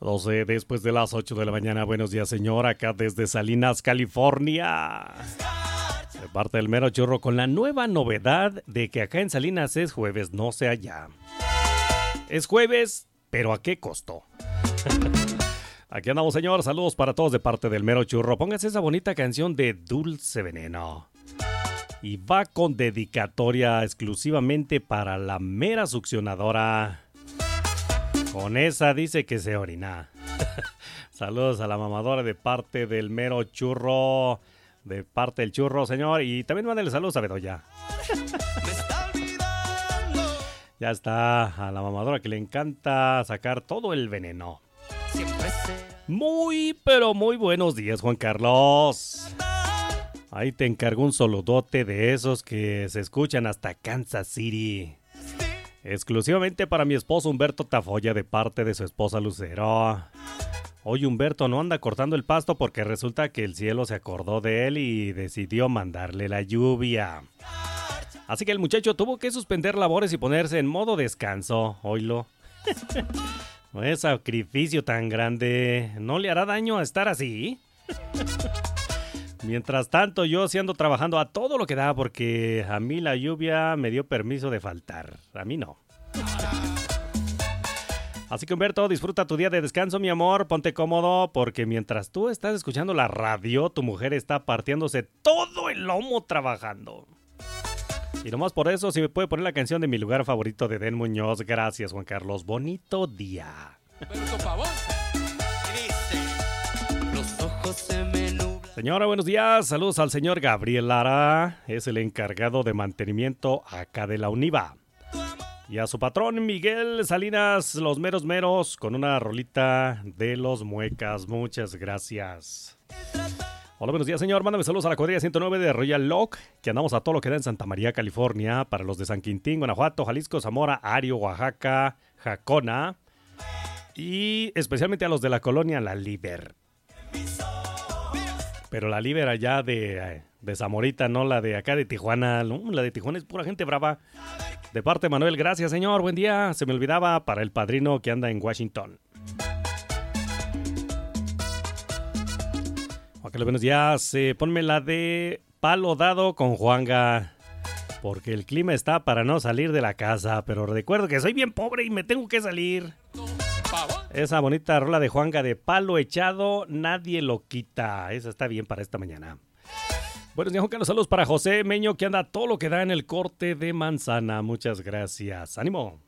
12 después de las 8 de la mañana. Buenos días, señor. Acá desde Salinas, California. De parte del Mero Churro con la nueva novedad de que acá en Salinas es jueves, no sea ya. Es jueves, pero ¿a qué costo? Aquí andamos, señor. Saludos para todos de parte del Mero Churro. Póngase esa bonita canción de Dulce Veneno. Y va con dedicatoria exclusivamente para la mera succionadora. Con esa dice que se orina. Saludos a la mamadora de parte del Mero Churro. De parte del Churro, señor. Y también mándale saludos a Bedoya. Ya está a la mamadora que le encanta sacar todo el veneno. Muy, pero muy buenos días, Juan Carlos. Ahí te encargo un saludote de esos que se escuchan hasta Kansas City. Exclusivamente para mi esposo Humberto Tafoya de parte de su esposa Lucero. Hoy Humberto no anda cortando el pasto porque resulta que el cielo se acordó de él y decidió mandarle la lluvia. Así que el muchacho tuvo que suspender labores y ponerse en modo descanso. Oílo. No es sacrificio tan grande. ¿No le hará daño a estar así? Mientras tanto, yo sí ando trabajando a todo lo que da porque a mí la lluvia me dio permiso de faltar. A mí no. Así que Humberto, disfruta tu día de descanso, mi amor. Ponte cómodo porque mientras tú estás escuchando la radio, tu mujer está partiéndose todo el lomo trabajando. Y nomás por eso, si me puede poner la canción de mi lugar favorito de Den Muñoz. Gracias, Juan Carlos. Bonito día. Señora, buenos días. Saludos al señor Gabriel Lara. Es el encargado de mantenimiento acá de la Univa. Y a su patrón Miguel Salinas, los meros meros, con una rolita de los Muecas. Muchas gracias. Hola, buenos días, señor. Mándame saludos a la cuadrilla 109 de Royal Lock, que andamos a todo lo que da en Santa María, California, para los de San Quintín, Guanajuato, Jalisco, Zamora, Ario, Oaxaca, Jacona, y especialmente a los de la colonia La Liber. Pero la Liber allá de Zamorita, no la de acá de Tijuana. No, la de Tijuana es pura gente brava. De parte de Manuel, gracias, señor. Buen día. Se me olvidaba para el padrino que anda en Washington. Ok, buenos días. Ponme la de Palo Dado con Juanga. Porque el clima está para no salir de la casa. Pero recuerdo que soy bien pobre y me tengo que salir. Esa bonita rola de Juanga de Palo Echado, nadie lo quita. Esa está bien para esta mañana. Buenos días, Juan Carlos. Saludos para José Meño, que anda todo lo que da en el corte de manzana. Muchas gracias. ¡Ánimo!